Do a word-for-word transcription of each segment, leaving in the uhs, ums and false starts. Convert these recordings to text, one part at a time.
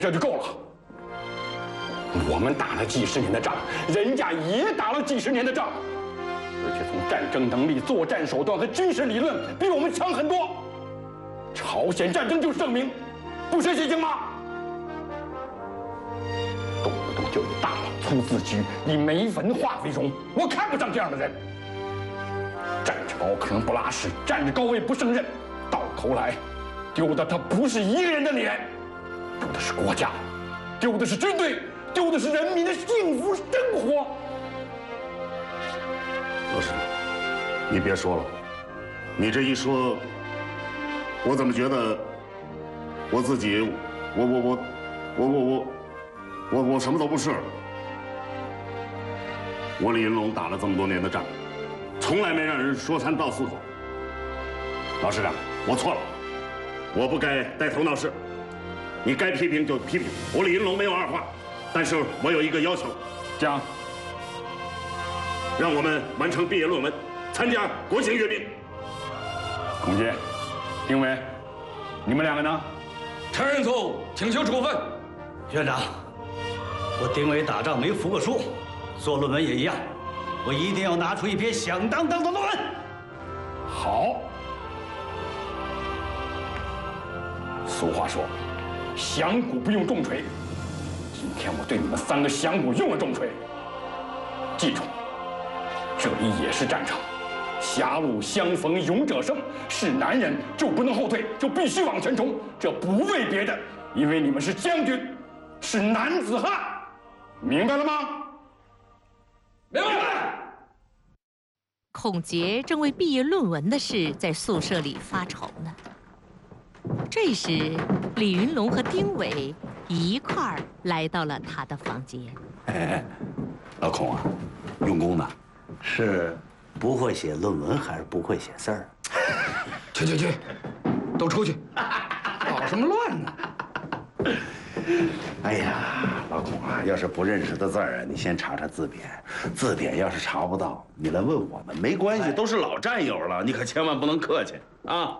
这就够了。我们打了几十年的仗，人家也打了几十年的仗，而且从战争能力、作战手段和军事理论比我们强很多。朝鲜战争就是证明，不是行行吗？动不动就以大老粗自居、以没文化为荣，我看不上这样的人。站着高坑不拉屎，站着高位不胜任，到头来丢的他不是一个人的脸，丢的是国家，丢的是军队，丢的是人民的幸福生活。 老师，你别说了，你这一说，我怎么觉得我自己，我我我我我我我我什么都不是了。我李云龙打了这么多年的仗，从来没让人说三道四口。老师长，我错了，我不该带头闹事。你该批评就批评，我李云龙没有二话，但是我有一个要求， 讲， 让我们完成毕业论文，参加国庆阅兵。 孔杰、丁伟，你们两个呢？ 承认错误，请求处分。 学长，我丁伟打仗没服过输，做论文也一样，我一定要拿出一篇响当当的论文。 好。俗话说，响鼓不用重锤。今天我对你们三个响鼓用了重锤。记住，这里也是战场，狭路相逢勇者胜。是男人就不能后退，就必须往前冲。这不为别的，因为你们是将军，是男子汉，明白了吗？ 明白。 孔杰正为毕业论文的事在宿舍里发愁呢。这时，李云龙和丁伟一块儿来到了他的房间。 哎，老孔啊，用功呢？ 是不会写论文还是不会写字儿？ 去去去，都出去，捣什么乱呢？ 哎呀，老孔啊，要是不认识的字儿啊，你先查查字典。字典要是查不到，你来问我们没关系，都是老战友了，你可千万不能客气啊。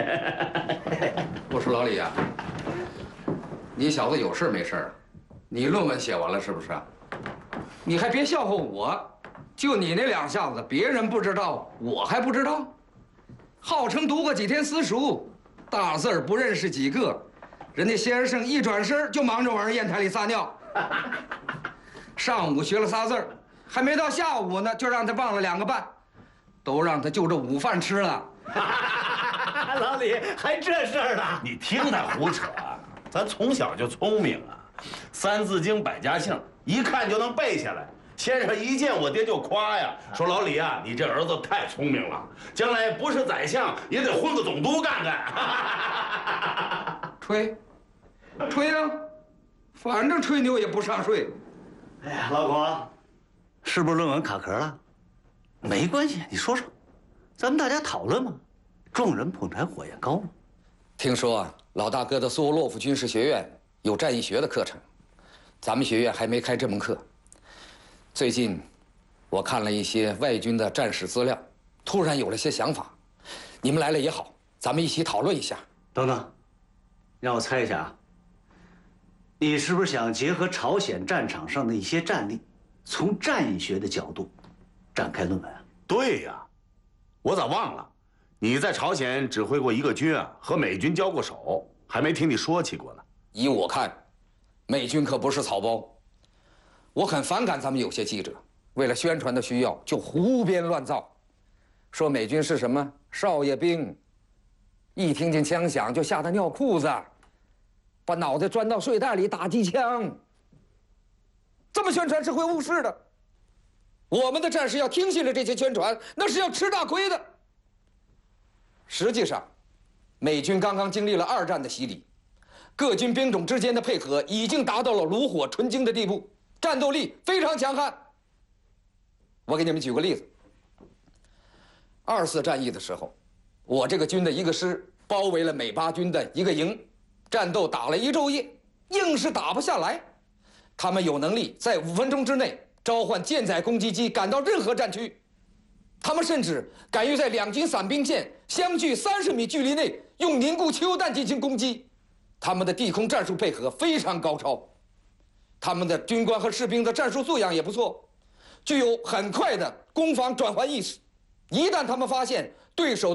我说老李啊，你小子有事没事？你论文写完了是不是？你还别笑话我，就你那两下子，别人不知道，我还不知道。号称读过几天私塾，大字儿不认识几个，人家先生一转身就忙着往人砚台里撒尿。上午学了仨字儿，还没到下午呢，就让他忘了两个半，都让他就这午饭吃了。 老李还这事儿呢？ 你听他胡扯，咱从小就聪明啊，《三字经》百家姓一看就能背下来。先生一见我爹就夸呀，说老李啊，你这儿子太聪明了，将来不是宰相也得混个总督干干。 吹，吹啊，反正吹牛也不上税。 哎呀，老孔，是不是论文卡壳了？没关系，你说说，咱们大家讨论嘛，众人捧柴火焰高嘛。 听说啊，老大哥的苏沃洛夫军事学院有战役学的课程，咱们学院还没开这门课。最近，我看了一些外军的战史资料，突然有了些想法。你们来了也好，咱们一起讨论一下。 等等，让我猜一下啊，你是不是想结合朝鲜战场上的一些战例，从战役学的角度展开论文啊？ 对呀，我咋忘了？你在朝鲜指挥过一个军啊，和美军交过手，还没听你说起过呢。 依我看，美军可不是草包。我很反感咱们有些记者为了宣传的需要就胡编乱造，说美军是什么少爷兵，一听见枪响就吓得尿裤子，把脑袋钻到睡袋里打机枪。这么宣传是会误事的。我们的战士要听信了这些宣传，那是要吃大亏的。实际上，美军刚刚经历了二战的洗礼，各军兵种之间的配合已经达到了炉火纯青的地步，战斗力非常强悍。我给你们举个例子，二次战役的时候，我这个军的一个师包围了美八军的一个营，战斗打了一昼夜，硬是打不下来。他们有能力在五分钟之内召唤舰载攻击机赶到任何战区，他们甚至敢于在两军伞兵线相距三十米距离内用凝固汽油弹进行攻击。 他们的地空战术配合非常高超，他们的军官和士兵的战术素养也不错，具有很快的攻防转换意识。一旦他们发现对手